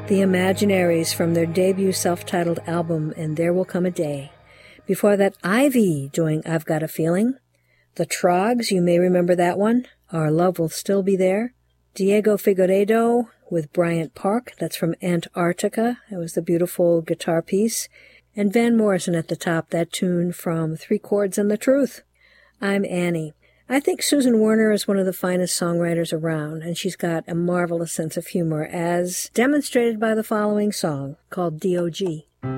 The Imaginaries from their debut self-titled album, And There Will Come a Day. Before that, Ivy doing I've Got a Feeling. The Trogs, you may remember that one. Our Love Will Still Be There. Diego Figueiredo with Bryant Park. That's from Antarctica. It was the beautiful guitar piece. And Van Morrison at the top, that tune from Three Chords and the Truth. I'm Annie. I think Susan Werner is one of the finest songwriters around, and she's got a marvelous sense of humor, as demonstrated by the following song called D.O.G.